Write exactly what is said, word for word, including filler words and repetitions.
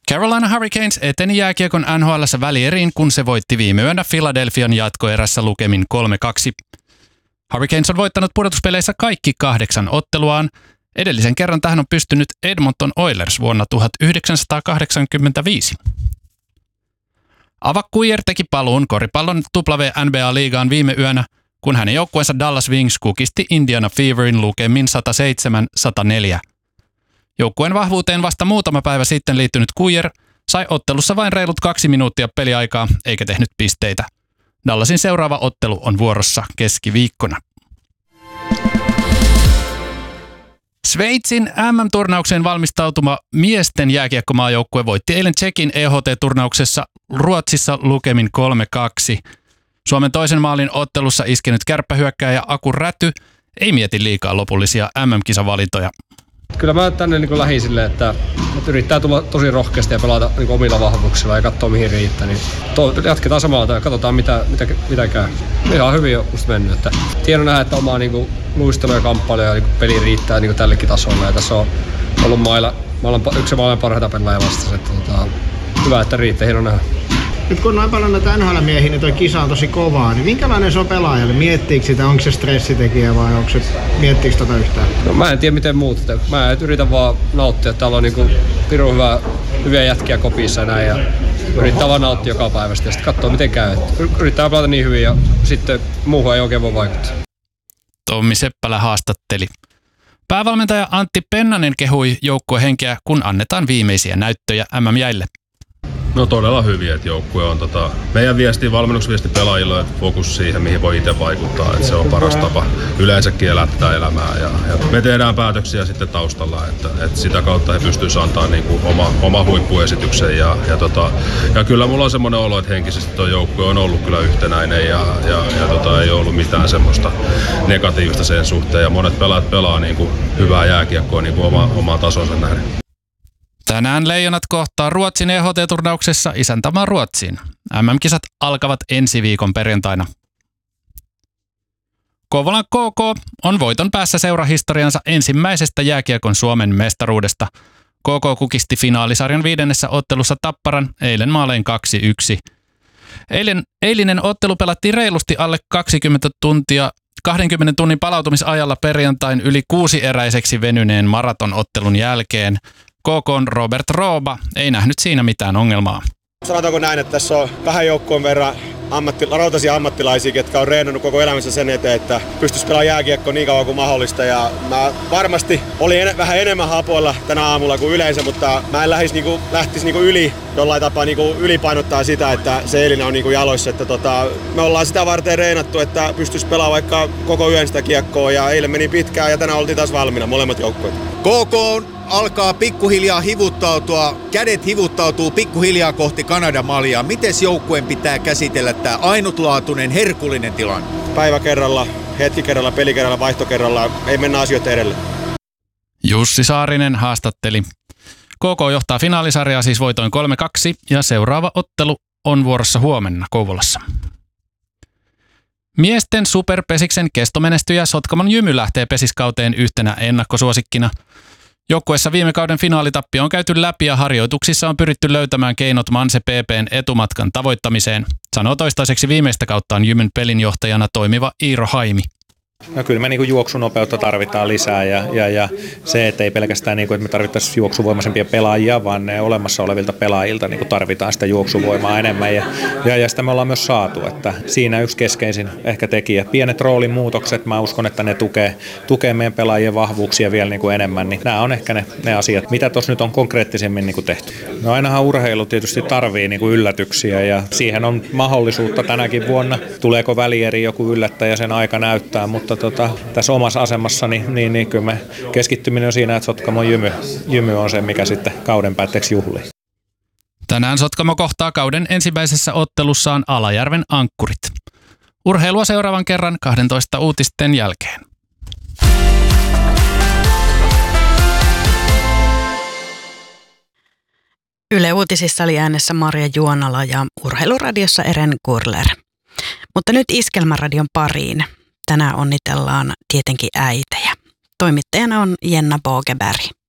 Carolina Hurricanes eteni jääkiekon N H L:ssä välieriin, kun se voitti viime yönä Philadelphian jatkoerässä lukemin kolme kaksi. Hurricanes on voittanut pudotuspeleissä kaikki kahdeksan otteluaan. Edellisen kerran tähän on pystynyt Edmonton Oilers vuonna tuhatyhdeksänsataakahdeksankymmentäviisi. Ava Kuijer teki paluun koripallon W N B A-liigaan viime yönä, kun hänen joukkueensa Dallas Wings kukisti Indiana Feverin lukemin sata seitsemän sata neljä. Joukkueen vahvuuteen vasta muutama päivä sitten liittynyt Kuijer sai ottelussa vain reilut kaksi minuuttia peliaikaa eikä tehnyt pisteitä. Dallasin seuraava ottelu on vuorossa keskiviikkona. Sveitsin M M-turnaukseen valmistautuma miesten jääkiekkomaajoukkue voitti eilen Tšekin E H T-turnauksessa Ruotsissa lukemin kolme kaksi. Suomen toisen maalin ottelussa iskenyt kärppähyökkääjä Aku Räty ei mieti liikaa lopullisia M M-kisavalintoja. Kyllä mä tänne niin lähdin silleen, että, että yrittää tulla tosi rohkeasti ja pelata niin omilla vahvuuksilla ja katsoa mihin riittää. Niin to, jatketaan samalla ja katsotaan mitä, mitä, mitä käy. Ihan hyvin on musta mennyt. Että hieno nähdä, että omaa niin luistelu ja kamppailu ja niin peli riittää niin tällekin tasolla. Ja tässä on ollut mailla, mailla yksi maailman parhaita pelaajia vastassa. Että, tota, hyvä, että riittää. Hieno nähdä. Nyt kun on noin paljon näitä N H L-miehiä, niin toi kisa on tosi kovaa, niin minkälainen se on pelaajalle? Miettiikö sitä, onko se stressitekijä vai onko se, miettiikö tota yhtään? No, mä en tiedä miten muut. Mä yritän vaan nauttia, että täällä on niinku pirun hyvä, hyviä jätkiä kopissa ja näin. Ja yrittää vaan nauttia joka päivästä ja sitten katsoa miten käy. Yrittää pelata niin hyvin ja sitten muuhun ei oikein voi vaikuttaa. Tommi Seppälä haastatteli. Päävalmentaja Antti Pennanen kehui joukkueen henkeä, kun annetaan viimeisiä näyttöjä M M-jäille. No todella hyviä, että joukkue on tota, meidän viesti, valmennusviesti pelaajille, että fokus siihen, mihin voi itse vaikuttaa, että se on paras tapa yleensäkin elättää elämää ja, ja me tehdään päätöksiä sitten taustalla, että, että sitä kautta he pystyisivät antaa niin kuin oma, oma huippuesityksen ja, ja, tota, ja kyllä mulla on semmoinen olo, että henkisesti tuo joukkue on ollut kyllä yhtenäinen ja, ja, ja tota, ei ole ollut mitään semmoista negatiivista sen suhteen ja monet pelaajat pelaa niin kuin hyvää jääkiekkoa niin kuin oma, omaa tasonsa nähden. Tänään Leijonat kohtaa Ruotsin E H T-turnauksessa isäntämaa Ruotsiin. M M-kisat alkavat ensi viikon perjantaina. Kouvolan K K on voiton päässä seurahistoriansa ensimmäisestä jääkiekon Suomen mestaruudesta. K K kukisti finaalisarjan viidennessä ottelussa Tapparan eilen maalein kaksi yksi. Eilen, eilinen ottelu pelattiin reilusti alle kaksikymmentä tuntia kaksikymmentä tunnin palautumisajalla perjantain yli kuusieräiseksi venyneen maratonottelun jälkeen. K K:n Robert Rooba ei nähnyt siinä mitään ongelmaa. Sanotaanko näin, että tässä on vähän joukkoon verran ammatti, rautaisia ammattilaisia, jotka on reenannut koko elämänsä sen eteen, että pystyisi pelaamaan jääkiekkoa niin kauan kuin mahdollista. Ja mä varmasti olin en, vähän enemmän hapoilla tänä aamulla kuin yleensä, mutta mä en lähtisi, niinku, lähtisi niinku yli, jollain tapaa niinku ylipainottaa sitä, että se eilinen on niinku jaloissa. Että tota, me ollaan sitä varten reenattu, että pystyisi pelaamaan vaikka koko yön sitä kiekkoa ja eilen meni pitkään ja tänään oltiin taas valmiina, molemmat joukkueet. K K alkaa pikkuhiljaa hivuttautua, kädet hivuttautuu pikkuhiljaa kohti Kanada-maljaa. Mites joukkueen pitää käsitellä tämä ainutlaatuinen, herkullinen tilanne? Päivä kerralla, hetki kerralla, peli kerralla, vaihto kerralla, ei mennä asioita edelle. Jussi Saarinen haastatteli. K K johtaa finaalisarjaa siis voitoin kolme kaksi ja seuraava ottelu on vuorossa huomenna Kouvolassa. Miesten superpesiksen kestomenestyjä Sotkamon Jymy lähtee pesiskauteen yhtenä ennakkosuosikkina. Joukkueessa viime kauden finaalitappio on käyty läpi ja harjoituksissa on pyritty löytämään keinot Manse P P:n etumatkan tavoittamiseen, sanoo toistaiseksi viimeistä kauttaan Jymyn pelinjohtajana toimiva Iiro Haimi. No kyllä me niinku juoksunopeutta tarvitaan lisää ja, ja, ja se, että ei pelkästään niinku, että me tarvittaisiin juoksuvoimaisempia pelaajia, vaan ne olemassa olevilta pelaajilta niinku tarvitaan sitä juoksuvoimaa enemmän ja, ja, ja sitä me ollaan myös saatu, että siinä yksi keskeisin ehkä tekijä. Pienet roolin muutokset, mä uskon, että ne tukee, tukee meidän pelaajien vahvuuksia vielä niinku enemmän, niin nämä on ehkä ne, ne asiat, mitä tuossa nyt on konkreettisemmin niinku tehty. No ainahan urheilu tietysti tarvii niinku yllätyksiä ja siihen on mahdollisuutta tänäkin vuonna. Tuleeko välieri joku yllättäjä, sen aika näyttää, mutta Mutta tota, tässä omassa asemassani niin, niin kyllä me keskittyminen on siinä, että Sotkamon Jymy, Jymy on se, mikä sitten kauden päätteeksi juhlii. Tänään Sotkamo kohtaa kauden ensimmäisessä ottelussaan Alajärven Ankkurit. Urheilua seuraavan kerran kahdentoista uutisten jälkeen. Yle Uutisissa oli äänessä Marja Juonala ja Urheiluradiossa Eren Kurler. Mutta nyt Iskelmäradion pariin. Tänään onnitellaan tietenkin äitejä. Toimittajana on Jenna Bogeberg.